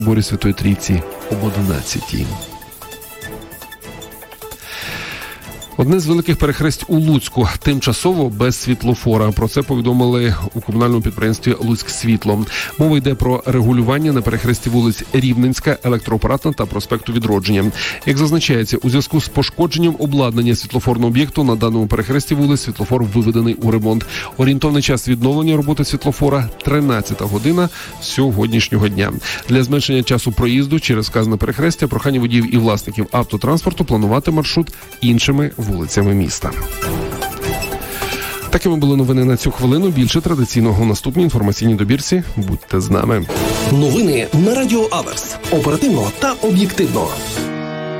Соборі Святої Трійці об 11-й. Одне з великих перехресть у Луцьку тимчасово без світлофора. Про це повідомили у комунальному підприємстві «Луцьксвітло». Мова йде про регулювання на перехресті вулиць Рівненська, Електроапаратна та проспекту Відродження. Як зазначається, у зв'язку з пошкодженням обладнання світлофорного об'єкту на даному перехресті вулиць світлофор виведений у ремонт. Орієнтовний час відновлення роботи світлофора – 13 година сьогоднішнього дня. Для зменшення часу проїзду через вказане перехрестя прохання водіїв і власників автотранспорту планувати маршрут іншими вулицями міста. Такими були новини на цю хвилину. Більше традиційного у наступній інформаційній добірці. Будьте з нами. Новини на Радіо Аверс. Оперативно та об'єктивно.